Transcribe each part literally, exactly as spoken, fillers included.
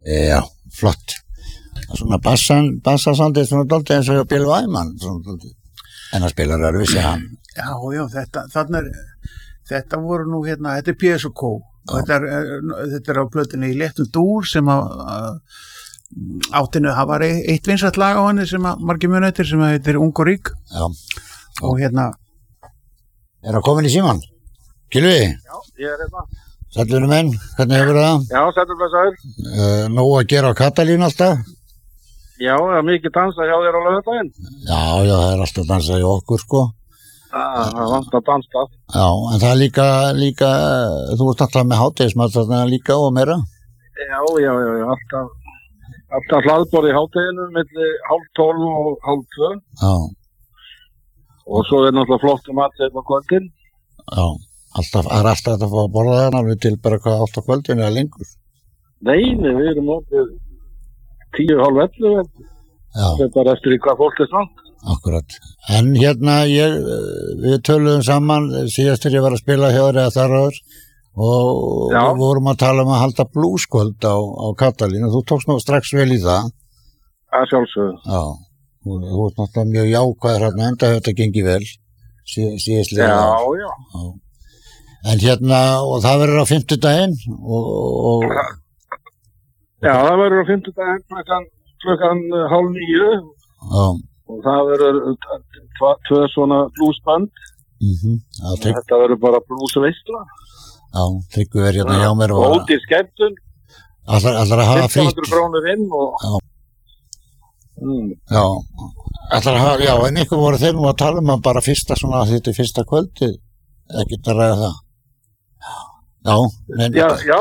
Já, flott. Svona bassan, bassasandið svona dálítið eins og Bill Wyman, svona dálítið. En það spilar öðruvísi hann. Já, já, þetta, þarna er, þetta voru nú hérna, þetta er P S og K. Og þetta er, þetta er á plötunni í léttum dúr sem að, að áttinu, það var eitt vinsælt lag á henni sem að margir muni eftir sem að heitir Ung og rík. Já. Og hérna. Er það komin í síman? Gylfi? Já, ég er hérna. Sælunum menn, hvernig hefur það? Já, sælunum blessaður. Uh, nóg að gera á Katalín alltaf? Já, það er mikið dansa hjá þér á laugardaginn. Já, já, það er alltaf dansa hjá okkur, sko. Það er vant að dansa. Já, en það er líka, líka, þú ert alltaf með hádegismat þarna líka og meira? Já, já, já, já, alltaf, alltaf hlaðborð í hádeginu milli hálf tólf og hálf tvö. Já. Og svo er náttúrulega flottum matseið á kvöldin. Já, alltaf, það er alltaf að fá að borða þarna alveg til bara hvað átt á kvöldin eða lengur. Nei, nei, við erum okkur tíu, hálf ellu. Þetta er bara eftir í hvað fólk er svant. Akkurat. En hérna, ég, við töluðum saman síðast þegar ég var að spila hjá þér eða þar áður og Já. Við vorum að tala um að halda blúskvöld á, á Katalín og þú tókst nú strax vel í það. Það sjálfsögðu. Já, þú, þú ert náttúrulega mjög jákvæður hérna, enda þetta gengi vel sí, síðastlega. Já, já. já. En hérna, og það verður á fimmtudaginn og... og Já, það verður á fimmtudaginn klukkan, klukkan hálf níu. Já. Og það verður tvö svona blúsband. Mhm. Ja, trygg... Þetta verður bara blúsveisla. Já, Tryggvi er hérna hjá mér og... Og út í skemmtun. Allar, allar að hafa frítt. fimmtán hundruð krónur inn og... Já. Mm. Já, allar að hafa, já, en ykkur voru þeir nú að tala um að bara fyrsta svona, þetta er fyrsta kvöldið. Ekkert að ræða það. Já. En... Já, já.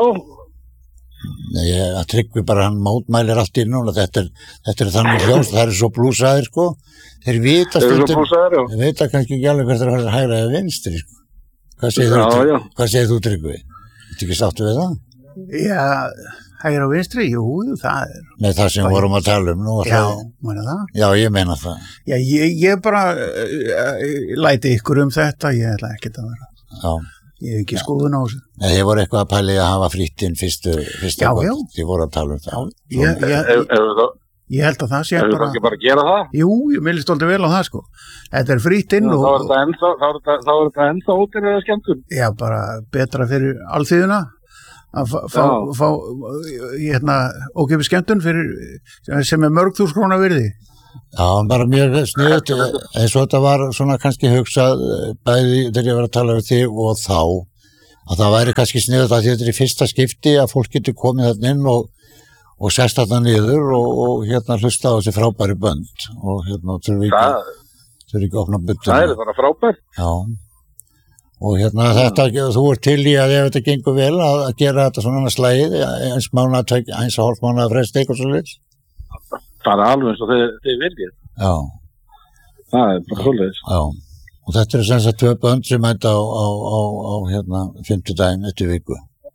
Nei, að Tryggvi bara hann mótmælir allt í núna, þetta er, þetta er þannig hljómsveit, það er svo blúsaðir, sko. Þeir vita stundum, þeir vita kannski ekki alveg hvert er hægra eða vinstri, sko. Hvað segir já, þú, já. Hvað segir þú Tryggvi? Þetta ekki sáttu við það? Já, hægra og vinstri, jú, það er... Nei, það sem við vorum að tala um nú. Já, meina það? Já, ég meina það. Já, ég, ég bara uh, læti ykkur um þetta, ég ætla ekki að vera. Já. Ég hef ekki skoðun á þessu. Nei, þið voru eitthvað að pæli að hafa frýttinn fyrstu, fyrstu já, kvöld. Já, þið voru að tala um það. Já, ég, ég, ég, ég held að það sé bara... Er það ekki bara að gera það? Jú, ég millist alltaf vel á það, sko. Þetta er frýttinn og... Þá er þetta ennþá, þá er þetta, þá er þetta ennþá útir eða skemmtun? Já, bara betra fyrir alþýðuna að fá, fá, hérna, ókeypis skemmtun fyrir, sem er mörg þúsund króna virði. Já, bara mjög sniðut, eins og þetta var svona kannski hugsað bæði þegar ég var að tala um þig og þá, að það væri kannski sniðut að þetta er í fyrsta skipti að fólk getur komið þarna inn og, og sest þarna niður og, og hérna hlusta á þessi frábæri bönd og hérna þurfi ekki, þurfi ekki að opna byttuna. Það er bara frábært. Já, og hérna mm. þetta, þú ert til í að ef þetta gengur vel að, að gera þetta svona slægið, eins mánuð, eins og hálf mánuð að fresta eitthvað svo liðs. Bara alveg eins og þeir, þeir viljið. Já. Það er bara svolítið. Já. Og þetta er sem sagt tvö bönd sem enda á, á, á, á hérna fimmtudaginn eftir viku.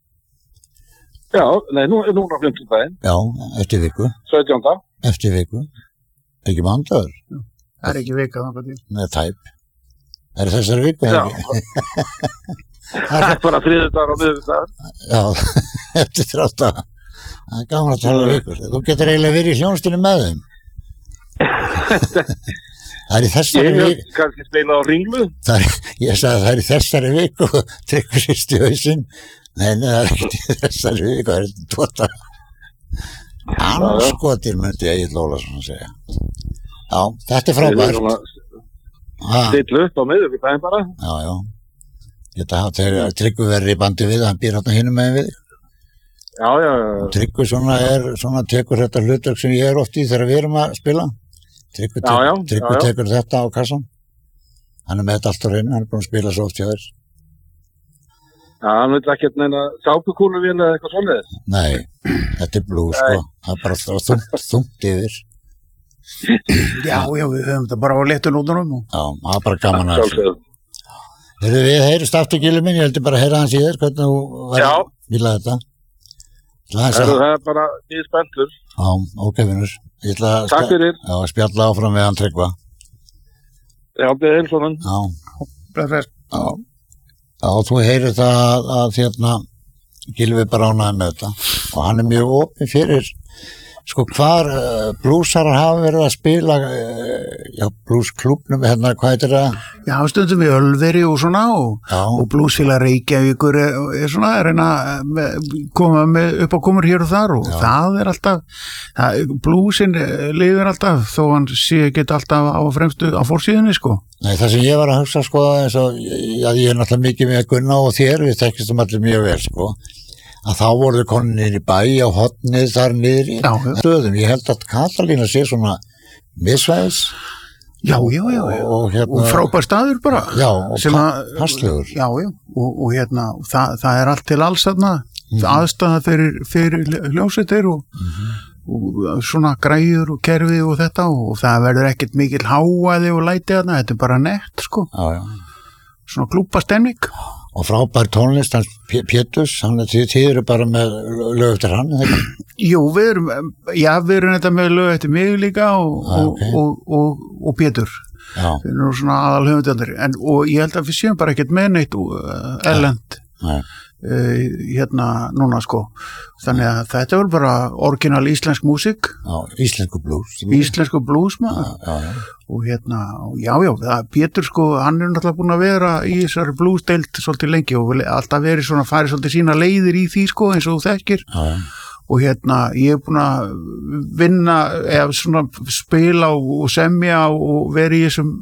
Já, nei, nú er núna fimmtudaginn. Já, eftir viku. sautjánda. Eftir viku. Ekki mánudagur. Það er ekki vika þannig að... Nei, tæp. Er þessari viku? Já. Það er bara þriðjudagur og miðvikudagur. Já, eftir þrátt að... Það er gaman að tala um ykkur. Þú getur eiginlega verið í hljónstinu með þeim. Það er í þessari viku... Ég hef kannski spilað á Ringlu. Er, ég sagði að það er í þessari viku og Tryggvi sýst í hausinn. Nei, nei, það er ekkert í þessari viku. Það er þetta tóta. Anskotir myndi ég Egill Ólafsson að segja. Já, þetta er frábært. Stilla upp á miðvikudaginn bara. Já, já. Þetta þegar Tryggvi verður í bandi við, hann býr hérna hinum með við. Já, já, já. Tryggvi svona er, svona tekur þetta hlutverk sem ég er oft í þegar við erum að spila. Tryggvi tek, já, já, Tryggvi já, já. tekur þetta á kassan. Hann er með þetta allt á hreinu, hann er búin að spila svo oft hjá þér. Já, hann veit ekkert neina sápukúluvél eða eitthvað svoleiðis. Nei, þetta er blús, sko. Það er bara þungt, þungt yfir. Já, já, við höfum þetta bara á léttu nótunum. Já, það er bara gaman að þessu. Heyrðu, við heyrist aftur Gylfi minn, ég heldur bara að heyra hans í þér, hvernig þú var að vilja þetta. Það er, það er bara í spenntur. Já, ok, vinnur. Takk fyrir. Já, spjalla áfram við hann Tryggva. Já, beðið heilsónum. Já. Já. Já, þú heyrir það að, að hérna, Gylfi bara ánægði með þetta og hann er mjög opinn fyrir sko hvar uh, blúsarar hafa verið að spila uh, já, blúsklúbnum hérna, hvað heitir það? Já, stundum við Ölveri og svona og, og blúsfélag Reykjavíkur er, er svona að reyna að koma með upp á komur hér og þar og já. Það er alltaf það, blúsin lifir alltaf þó hann sé ekki alltaf á fremstu á fórsíðunni sko. Nei, það sem ég var að hugsa sko eins og að ég er náttúrulega mikið með Gunna og þér, við þekkistum allir mjög vel sko að þá voru þau konin niður í bæ á hotnið þar niður í stöðum. Ég held að Katalína sé svona misvæðis. Já, já, já. Og, hérna, og frábær staður bara. Já, og passlegur. Já, já. Og, og hérna, það, það er allt til alls þarna. Mm. Aðstæða fyrir, fyrir hljómsveitir og, mm-hmm. og svona græjur og kerfi og þetta og það verður ekkert mikil háaði og læti þarna. Þetta er bara nett, sko. Já, já. Svona klúbbastemning. Og frábær tónlist, hans Péturs, hann er tíður bara með lög eftir hann, eða ekki? Jú, við erum, já, við erum þetta með lög eftir mig líka og, ah, okay. og, og, og, og Pétur. Já. Við erum svona aðal höfundarnir, en og ég held að við séum bara ekkert með neitt uh, erlend uh, hérna núna, sko. Þannig að þetta er bara orginal íslensk músík. Já, íslensku blues. Íslensku blues, maður. Já, já, já. Og hérna, já, já, það, Pétur sko, hann er náttúrulega búin að vera í þessari bluesdeild svolítið lengi og alltaf verið svona, farið svolítið sína leiðir í því sko, eins og þú þekkir. Já. Og hérna, ég er búin að vinna, eða svona spila og, og semja og verið í þessum,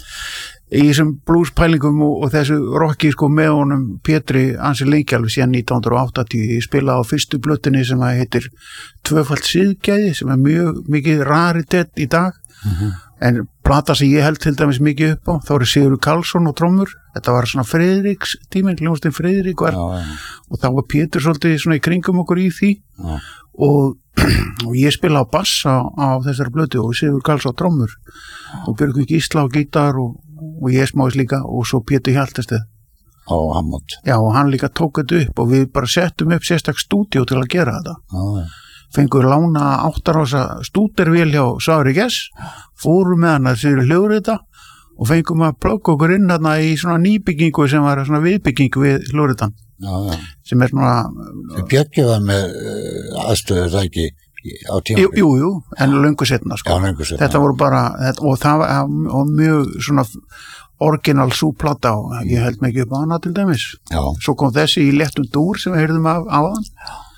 í þessum bluespælingum og, og þessu rocki sko með honum Pétri ansi lengi alveg síðan nítján hundruð áttatíu. Ég spilaði á fyrstu plötunni sem að heitir Tvöfalt siðgæði, sem er mjög mikið raritet í dag. Mhm. En plata sem ég held til dæmis mikið upp á, þá er Sigurður Karlsson og trommur. Þetta var svona Friðriks tíminn, hljómsveitin Friðrik var. Já, ja. Og þá var Pétur svolítið svona í kringum okkur í því. Já. Og, og ég spila á bass á, á þessari blötu og Sigurður Karlsson á trommur. Og Björgvin Gísla á gítar og, og ég smáðis líka og svo Pétur Hjaltesteð. Á Hammond. Já, og hann líka tók þetta upp og við bara settum upp sérstak stúdíó til að gera þetta. Já, ja. Fengur lána áttarása stúdervél hjá Sári Gess, fórum með hann að sér hljóðrita og fengum að plugga okkur inn hérna í svona nýbyggingu sem var svona viðbyggingu við hljóðritan. Já, já. Sem er svona... Sem Björki var með uh, aðstöðu það ekki á tíma? Jú, jú, jú, en löngu setna sko. Já, löngu setna. Þetta voru bara, þetta, og það var og mjög svona orginal súplata og ég held mikið upp á hana til dæmis. Já. Svo kom þessi í Léttum dúr sem við heyrðum af á hann.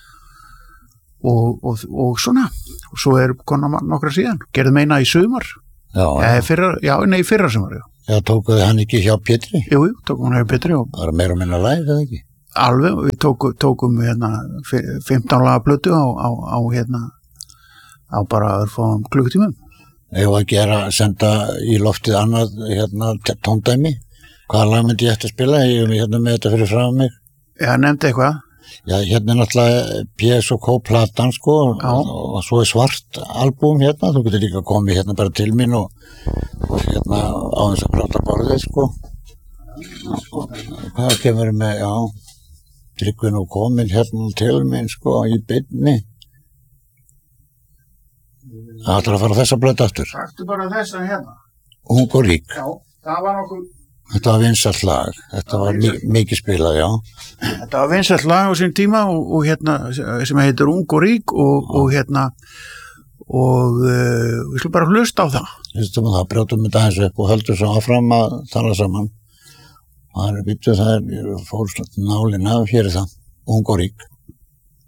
Og, og, og svona og svo er konar nokkra síðan gerðum eina í sumar já, ja, fyrra, já, nei, fyrra sumar já, já tókuðu hann ekki hjá Pétri? Jú, jú, tókum hann hjá Pétri og það var meira og minna live, eða ekki? Alveg, við tókum, tókum hérna, fimmtán laga plötu á, á, á hérna á bara örfáum klukkutímum. Ef að gera, senda í loftið annað hérna tóndæmi, hvaða lag myndi ég eftir að spila? Ég er hérna með þetta fyrir frá mig. Já, nefndi eitthvað. Já, hérna er náttúrulega P S og K platan sko og, og svo er svart albúm hérna, þú getur líka komið hérna bara til mín og, og hérna á þess að prata borðið sko. Hvað kemur með, já, Tryggvin og komin hérna til mín sko í beinni. Það ætlar að fara þessa blötu aftur. Taktu bara þessa hérna. Ung og rík. Já, það var nokkuð. Þetta var vinsælt lag, þetta var mi- mikið spilað, já. Þetta var vinsælt lag á sín tíma og, og hérna, sem heitir Ung og rík og, og hérna, og uh, við slúum bara hlusta á það. Hlustum á það, brjótum þetta eins upp og höldum svo áfram að tala saman. Það er býttu, það er fórst nálinn af hér er það, Ung og rík.